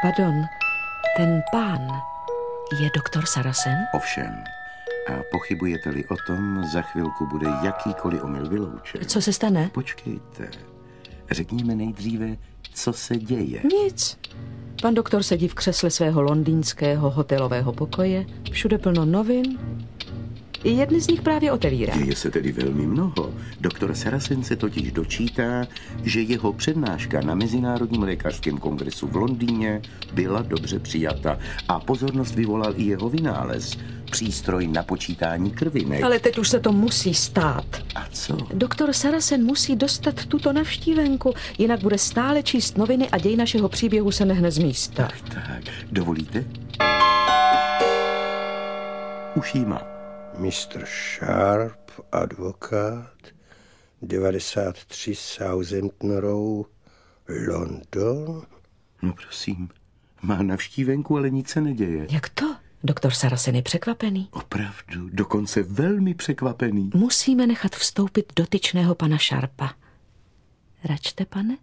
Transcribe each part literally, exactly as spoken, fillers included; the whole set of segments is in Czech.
Pardon, ten pán je doktor Sarasen? Ovšem. A pochybujete-li o tom, za chvilku bude jakýkoliv omyl vyloučen. Co se stane? Počkejte. Řekněme nejdříve, co se děje. Nic. Pan doktor sedí v křesle svého londýnského hotelového pokoje. Všude plno novin. I jedny z nich právě otevírá. Děje se tedy velmi mnoho. Doktor Sarasen se totiž dočítá, že jeho přednáška na Mezinárodním lékařském kongresu v Londýně byla dobře přijata a pozornost vyvolal i jeho vynález. Přístroj na počítání krvinek. Ale teď už se to musí stát. A co? Doktor Sarasen musí dostat tuto navštívenku, jinak bude stále číst noviny a děj našeho příběhu se nehne z místa. Tak, tak. Dovolíte? Už jí má. mister Sharp, advokát, devadesát tři Southampton Row, London. No prosím, má navštívenku, ale nic se neděje. Jak to? Doktor Sarasen je překvapený. Opravdu, dokonce velmi překvapený. Musíme nechat vstoupit dotyčného pana Sharpa. Račte, pane?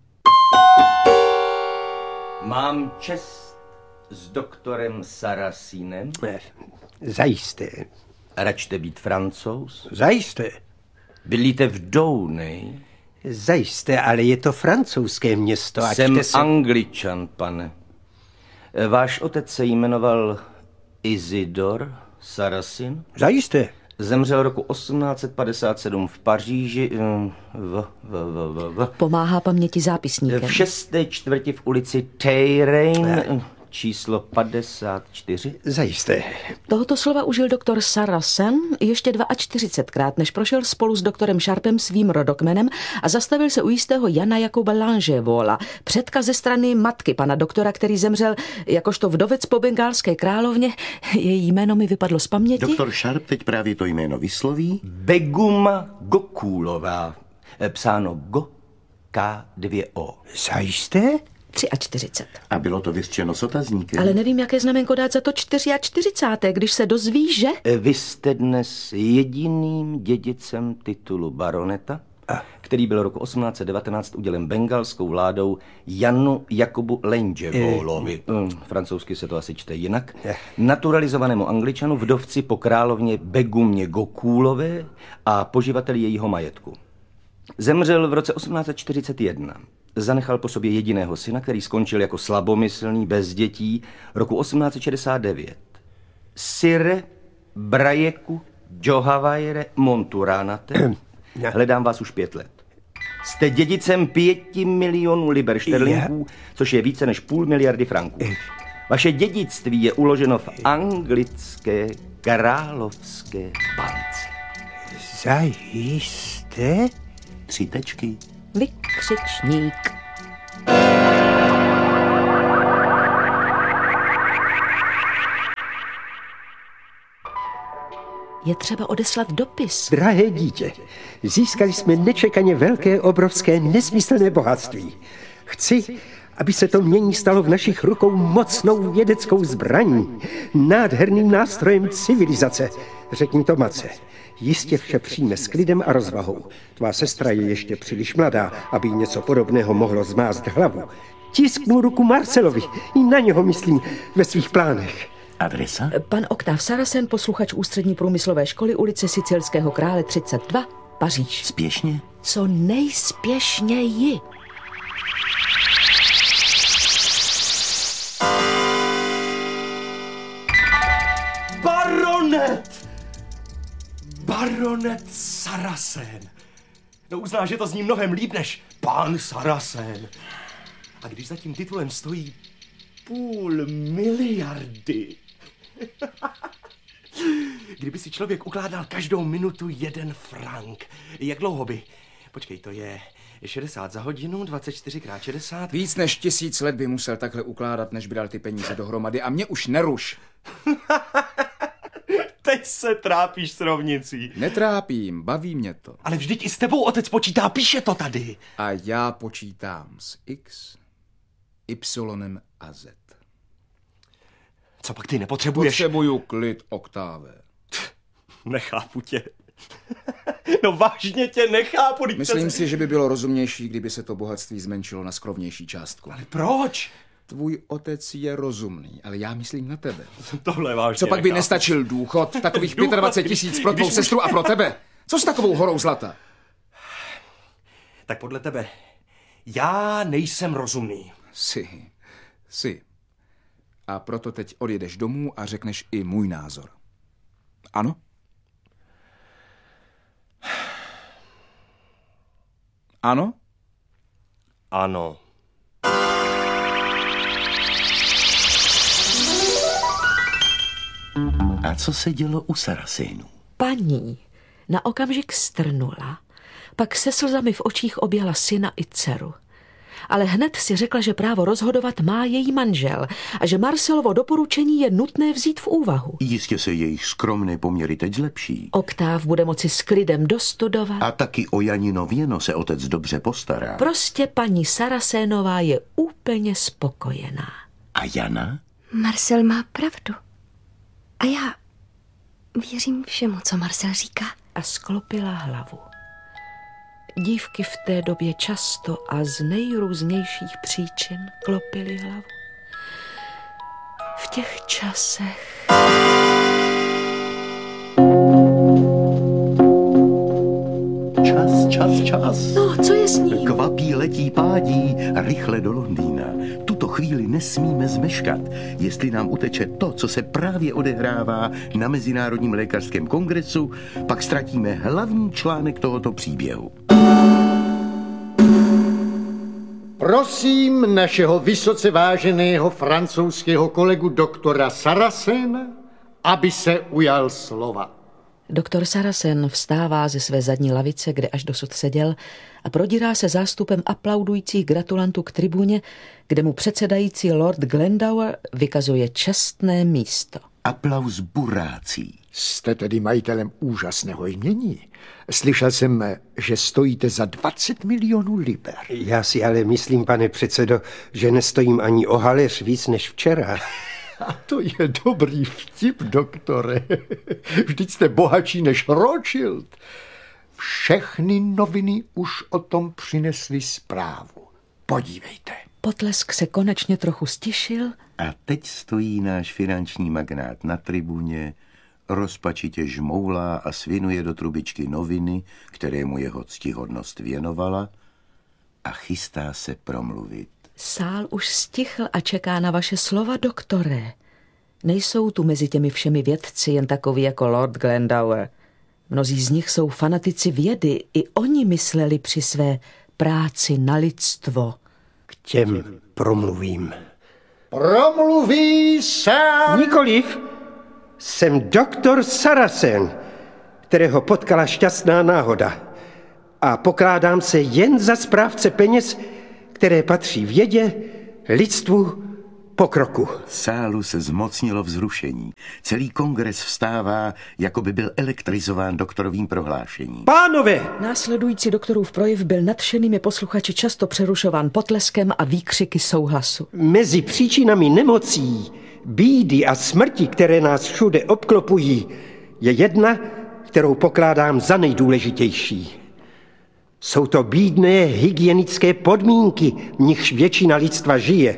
Mám čest s doktorem Sarasinem. Ne, zajisté. Račte být Francouz. Zajisté. Bydlíte v Downey. Zajisté, ale je to francouzské město. Jsem se... Angličan, pane. Váš otec se jmenoval Isidor Sarasin. Zajisté. Zemřel roku osmnáct set padesát sedm v Paříži v, v, v, v, v, Pomáhá paměti zápisníkem. v šesté čtvrti v ulici Tejrein, číslo padesát čtyři. Zajisté. Tohoto slova užil doktor Sarasen ještě čtyřicetdvakrát, než prošel spolu s doktorem Sharpem svým rodokmenem a zastavil se u jistého Jana Jakuba Langevola, předka ze strany matky pana doktora, který zemřel jakožto vdovec po bengálské královně. Její jméno mi vypadlo z paměti. Doktor Sharp teď právě to jméno vysloví. Beguma Gokulová, psáno Go, K, dvě O. Zajisté? čtyřicet tři. A bylo to vyřčeno s otazníkem. Ale nevím, jaké znamenko dát za to čtyřicet čtyři, když se dozví, že... Vy jste dnes jediným dědicem titulu baroneta, který byl roku osmnáct set devatenáct udělen bengalskou vládou Janu Jakubu Langevolovi. E... Francouzsky se to asi čte jinak. E... Naturalizovanému Angličanu, vdovci po královně Begumě Gokulové a poživateli jejího majetku. Zemřel v roce osmnáct set čtyřicet jedna. Zanechal po sobě jediného syna, který skončil jako slabomyslný, bez dětí, roku osmnáct set šedesát devět. Sire Brajeku Johavaire Monturanate. Hledám vás už pět let. Jste dědicem pěti milionů liber šterlinků, což je více než půl miliardy franků. Vaše dědictví je uloženo v anglické královské bance. Zajisté? Tři tečky. Vykřičník. Je třeba odeslat dopis. Drahé dítě, získali jsme nečekaně velké, obrovské, nesmyslné bohatství. Chci, aby se to mění stalo v našich rukou mocnou vědeckou zbraní, nádherným nástrojem civilizace. Řekni to matce. Jistě vše přijme s klidem a rozvahou. Tvá sestra je ještě příliš mladá, aby jí něco podobného mohlo zmást hlavu. Tisknu ruku Marcelovi, i na něho myslím ve svých plánech. Adresa? Pan Oktáv Sarasen, posluchač Ústřední průmyslové školy, ulice Sicilského krále třicet dva, Paříž. Spěšně? Co nejspěšněji. Baronet! Baronet Sarasen. No uzná, že to zní mnohem líp než pán Sarasen. A když za tím titulem stojí půl miliardy. Kdyby si člověk ukládal každou minutu jeden frank. Jak dlouho by? Počkej, to je šedesát za hodinu, dvacet čtyři krát šedesát. Víc než tisíc let by musel takhle ukládat, než by dal ty peníze dohromady. A mě už neruš. Teď se trápíš s rovnicí. Netrápím, baví mě to. Ale vždyť i s tebou otec počítá, píše to tady. A já počítám s X, Y a Z. Co pak ty nepotřebuješ? Potřebuju klid, Oktáve. Nechápu tě. No vážně tě nechápu. Myslím si, že by bylo rozumnější, kdyby se to bohatství zmenšilo na skromnější částku. Ale proč? Tvůj otec je rozumný, ale já myslím na tebe. Tohle vážně Co pak by nechápu. nestačil důchod? Takových Důchod, dvacet pět když- tisíc pro tvou když už- sestru a pro tebe? Co s takovou horou zlata? Tak podle tebe, já nejsem rozumný. Jsi, jsi. A proto teď odjedeš domů a řekneš i můj názor. Ano? Ano? Ano. A co se dělo u Saracénů? Paní na okamžik strnula, pak se slzami v očích objala syna i dceru. Ale hned si řekla, že právo rozhodovat má její manžel a že Marcelovo doporučení je nutné vzít v úvahu. Jistě se jejich skromné poměry teď zlepší. Oktáv bude moci s klidem dostudovat. A taky o Janino věno se otec dobře postará. Prostě paní Saracénová je úplně spokojená. A Jana? Marcel má pravdu. A já věřím všemu, co Marcel říká. A sklopila hlavu. Dívky v té době často a z nejrůznějších příčin klopily hlavu. V těch časech... Čas, čas, čas. No, co je s ním? Kvapí, letí, pádí, rychle do Londýna. Tuto chvíli nesmíme zmeškat. Jestli nám uteče to, co se právě odehrává na Mezinárodním lékařském kongresu, pak ztratíme hlavní článek tohoto příběhu. Prosím našeho vysoce váženého francouzského kolegu doktora Saracena, aby se ujal slova. Doktor Saracen vstává ze své zadní lavice, kde až dosud seděl, a prodírá se zástupem aplaudujících gratulantů k tribuně, kde mu předsedající Lord Glendower vykazuje čestné místo. Aplaus burácí. Jste tedy majitelem úžasného jmění. Slyšel jsem, že stojíte za dvacet milionů liber. Já si ale myslím, pane předsedo, že nestojím ani o haléř víc než včera. A to je dobrý vtip, doktore. Vždyť jste bohatší než Rothschild. Všechny noviny už o tom přinesly zprávu. Podívejte. Potlesk se konečně trochu stišil. A teď stojí náš finanční magnát na tribuně, rozpačitě žmoulá a svinuje do trubičky noviny, které mu jeho ctihodnost věnovala, a chystá se promluvit. Sál už stichl a čeká na vaše slova, doktore. Nejsou tu mezi těmi všemi vědci jen takoví jako Lord Glendower. Mnozí z nich jsou fanatici vědy. I oni mysleli při své práci na lidstvo. K těm promluvím. Promluví sám. Nikoliv, jsem doktor Saracen, kterého potkala šťastná náhoda. A pokládám se jen za správce peněz, které patří vědě, lidstvu, pokroku. Sálu se zmocnilo vzrušení. Celý kongres vstává, jako by byl elektrizován doktorovým prohlášením. Pánové! Následující doktorův projev byl nadšenými posluchači často přerušován potleskem a výkřiky souhlasu. Mezi příčinami nemocí, bídy a smrti, které nás všude obklopují, je jedna, kterou pokládám za nejdůležitější. Jsou to bídné hygienické podmínky, v nichž většina lidstva žije.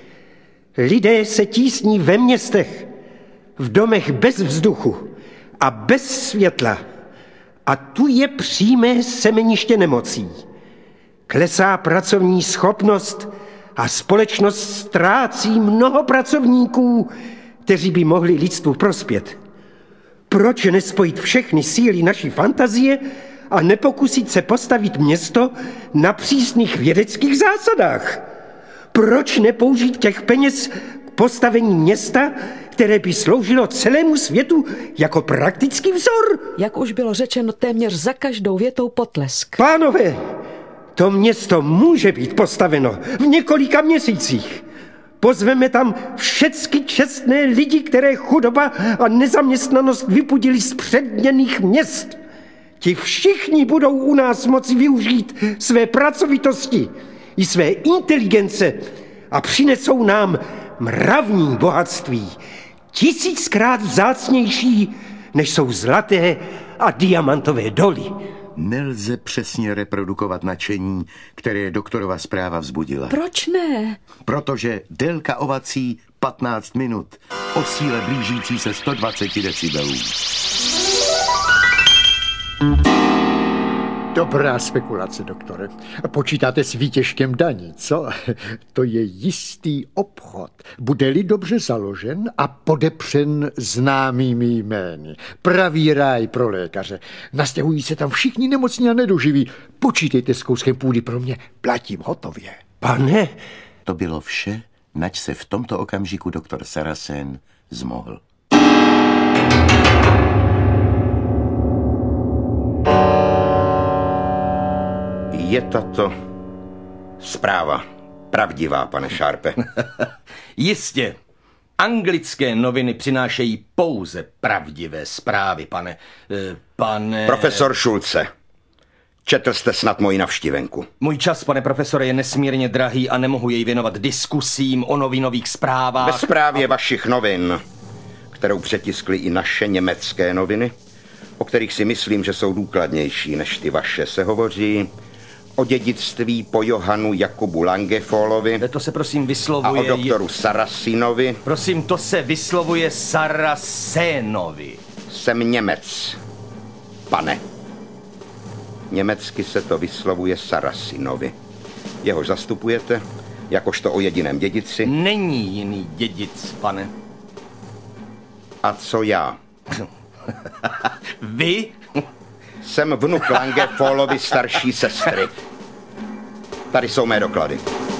Lidé se tísní ve městech, v domech bez vzduchu a bez světla. A tu je přímé semeniště nemocí. Klesá pracovní schopnost a společnost ztrácí mnoho pracovníků, kteří by mohli lidstvu prospět. Proč nespojit všechny síly naší fantazie a nepokusit se postavit město na přísných vědeckých zásadách? Proč nepoužít těch peněz k postavení města, které by sloužilo celému světu jako praktický vzor? Jak už bylo řečeno, téměř za každou větou potlesk. Pánové, to město může být postaveno v několika měsících. Pozveme tam všecky čestné lidi, které chudoba a nezaměstnanost vypudili z předměnných měst. Ti všichni budou u nás moci využít své pracovitosti i své inteligence a přinesou nám mravní bohatství, tisíckrát vzácnější, než jsou zlaté a diamantové doly. Nelze přesně reprodukovat nadšení, které doktorova zpráva vzbudila. Proč ne? Protože délka ovací patnáct minut, o síle blížící se sto dvacet decibelů. Dobrá spekulace, doktore. Počítáte s výtěžkem daní, co? To je jistý obchod. Bude-li dobře založen a podepřen známými jmény. Pravý ráj pro lékaře. Nastěhují se tam všichni nemocní a nedoživí. Počítejte s kouskem půdy pro mě. Platím hotově. Pane, To bylo vše, nač se v tomto okamžiku doktor Saracen zmohl. Je tato zpráva pravdivá, pane Sharpe? Jistě. Anglické noviny přinášejí pouze pravdivé zprávy, pane... eh, pane... Profesor Schulze, četl jste snad moji navštívenku. Můj čas, pane profesore, je nesmírně drahý a nemohu jej věnovat diskusím o novinových zprávách. Ve zprávě vašich novin, kterou přetiskly i naše německé noviny, o kterých si myslím, že jsou důkladnější než ty vaše, se hovoří o dědictví po Johanu Jakubu Langefallovi. To se prosím A vyslovuje... o doktoru Saracenovi. Prosím, to se vyslovuje Saracenovi. Jsem Němec, pane. Německy se to vyslovuje Saracenovi. Jehož zastupujete, jakožto o jediném dědici. Není jiný dědic, pane. A co já? Vy? Jsem vnuk Langefallovy starší sestry. Tady jsou mé doklady.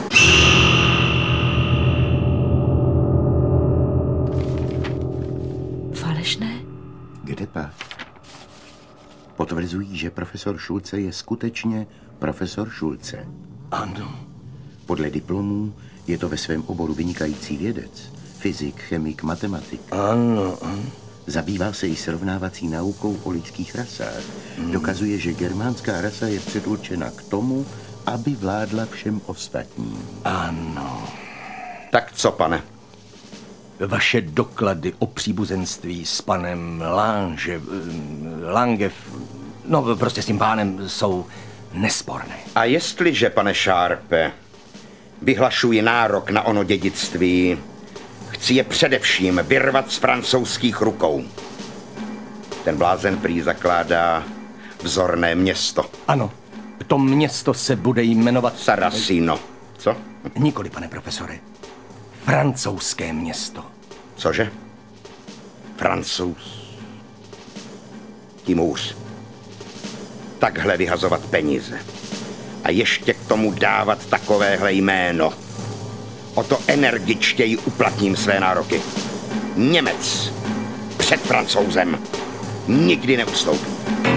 Falešné? Kde pak? Potvrzují, že profesor Schulze je skutečně profesor Schulze. Ano. Podle diplomů je to ve svém oboru vynikající vědec. Fyzik, chemik, matematik. Ano, ano. Zabývá se i srovnávací naukou o lidských rasách. Dokazuje, že germánská rasa je předurčena k tomu, aby vládla všem ostatním. Ano. Tak co, pane? Vaše doklady o příbuzenství s panem Lange, Lange, no prostě s tím pánem jsou nesporné. A jestliže, pane Sharpe, vyhlašuji nárok na ono dědictví, chci je především vyrvat z francouzských rukou. Ten blázen prý zakládá vzorné město. Ano, to město se bude jmenovat... Saracino. Co? Nikoli, pane profesore. Francouzské město. Cože? Francouz. Tím hůř. Takhle vyhazovat peníze. A ještě k tomu dávat takovéhle jméno. O to energičtěji uplatním své nároky. Němec před Francouzem nikdy neustoupí.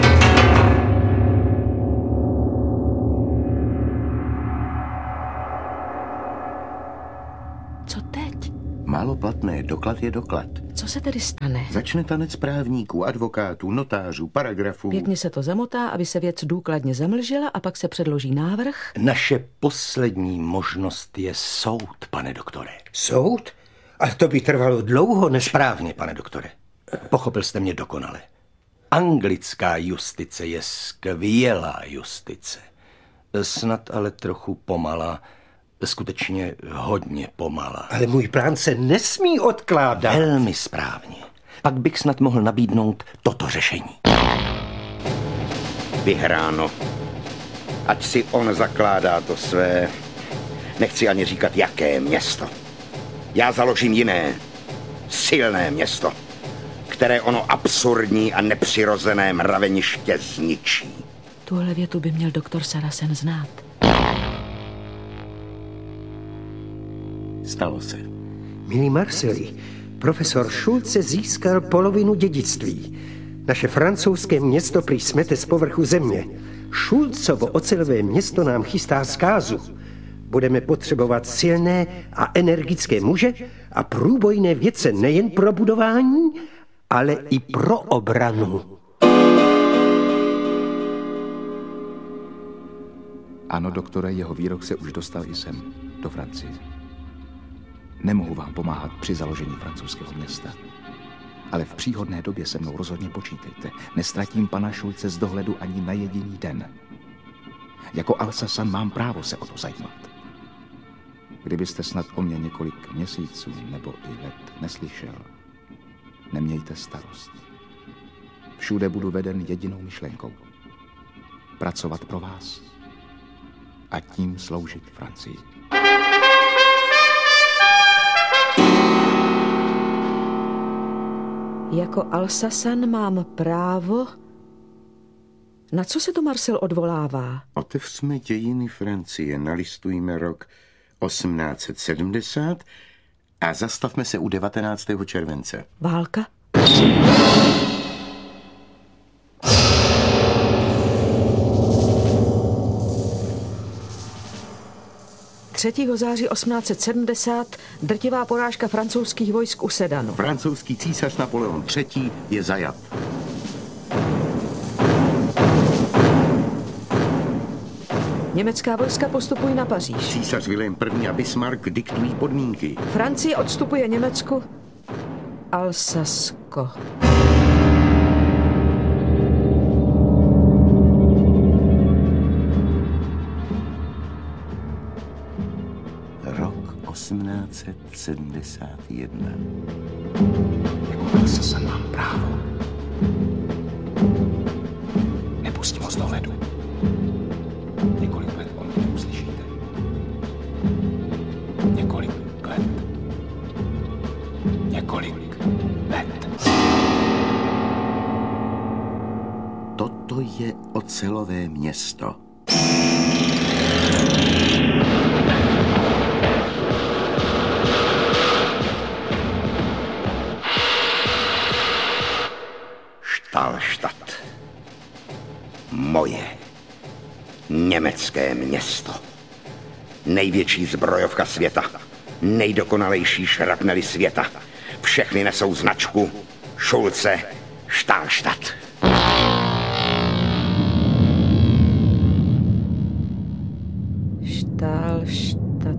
Co teď? Málo platné, doklad je doklad. Co se tedy stane? Začne tanec právníků, advokátů, notářů, paragrafů. Pěkně se to zamotá, aby se věc důkladně zamlžila a pak se předloží návrh. Naše poslední možnost je soud, pane doktore. Soud? Ale to by trvalo dlouho, než... Správně, pane doktore. Pochopil jste mě dokonale. Anglická justice je skvělá justice. Snad ale trochu pomalá. Skutečně hodně pomalá. Ale můj plán se nesmí odkládat. Velmi správně. Pak bych snad mohl nabídnout toto řešení. Vyhráno. Ať si on zakládá to své, nechci ani říkat jaké město. Já založím jiné, silné město, které ono absurdní a nepřirozené mraveniště zničí. Tuhle větu by měl doktor Saracen znát. Stalo se. Milý Marceli, profesor Schulze získal polovinu dědictví. Naše francouzské město prý smete z povrchu země. Schulzovo ocelové město nám chystá zkázu. Budeme potřebovat silné a energické muže a průbojné vědce nejen pro budování, ale i pro obranu. Ano, doktore, jeho výrok se už dostal i sem, do Francie. Nemohu vám pomáhat při založení francouzského města. Ale v příhodné době se mnou rozhodně počítejte. Nestratím pana Šulce z dohledu ani na jediný den. Jako Alsasan mám právo se o to zajímat. Kdybyste snad o mě několik měsíců nebo i let neslyšel, nemějte starost. Všude budu veden jedinou myšlenkou. Pracovat pro vás a tím sloužit Francii. Jako Alsasan mám právo... Na co se to Marcel odvolává? Otevřme dějiny Francie, nalistujme rok osmnáct set sedmdesát a zastavme se u devatenáctého července. Válka? třetího září osmnáct set sedmdesát drtivá porážka francouzských vojsk u Sedanu. Francouzský císař Napoleon třetí je zajat. Německá vojska postupují na Paříž. Císař Vilém první a Bismarck diktují podmínky. Francie odstupuje Německu. Alsasko. Rok osmnáct set sedmdesát jedna. Jako Alsasan mám právo. Nepustím ho z dohledu. Několik let o mě neuslyšíte. Několik let. Několik let. Toto je ocelové město. Stahlstadt. Moje německé město. Největší zbrojovka světa. Nejdokonalejší šrapnely světa. Všechny nesou značku Šulce Stahlstadt. Stahlstadt.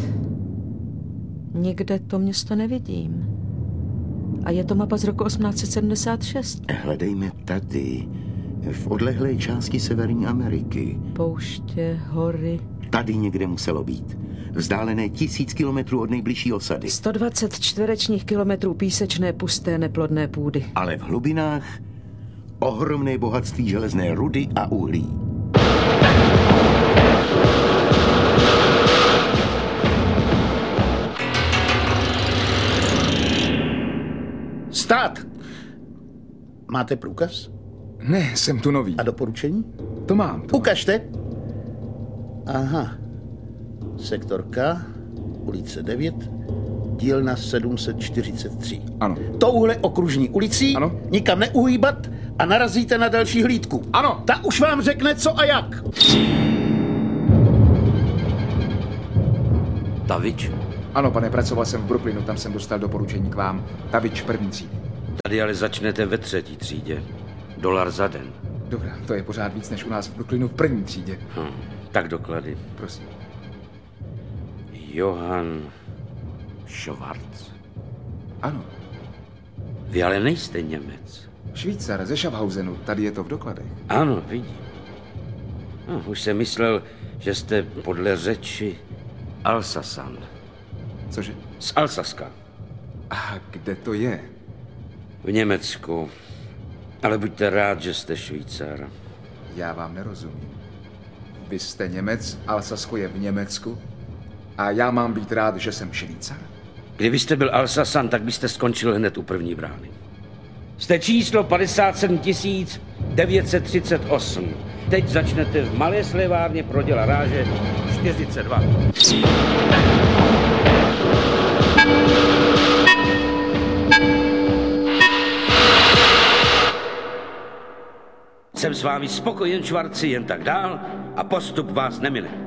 Nikde to město nevidím. A je to mapa z roku osmnáct set sedmdesát šest. Hledejme tady, v odlehlé části Severní Ameriky. Pouště, hory. Tady někde muselo být. Vzdálené tisíc kilometrů od nejbližší osady. sto dvacet čtverečních kilometrů písečné, pusté, neplodné půdy. Ale v hlubinách ohromné bohatství železné rudy a uhlí. Stát! Máte průkaz? Ne, jsem tu nový. A doporučení? To mám. To Ukažte. Aha. Sektor K, ulice devět, dílna sedm set čtyřicet tři. Ano. Touhle okružní ulicí Ano. nikam neuhýbat a narazíte na další hlídku. Ano. Ta už vám řekne co a jak. Tavič? Ano, pane, pracoval jsem v Brooklynu, tam jsem dostal doporučení k vám. Tavič první třídě. Tady ale začnete ve třetí třídě. Dolar za den. Dobrá, to je pořád víc než u nás v Brooklynu v první třídě. Hm, tak doklady. Prosím. Johann Schwarz. Ano. Vy ale nejste Němec. Švýcar ze Schaffhausenu, tady je to v dokladech. Ano, vidím. No, už jsem myslel, že jste podle řeči Alsasan. Cože? Z Alsaska. A kde to je? V Německu. Ale buďte rád, že jste Švýcar. Já vám nerozumím. Vy jste Němec, Alsasko je v Německu a já mám být rád, že jsem Švýcar? Kdybyste byl Alsasan, tak byste skončil hned u první brány. Jste číslo padesát sedm tisíc devět set třicet osm. Teď začnete v malé slevárně pro děla ráže čtyřicet dva. Jsem s vámi spokojen, Švarci, jen tak dál a postup vás nemine.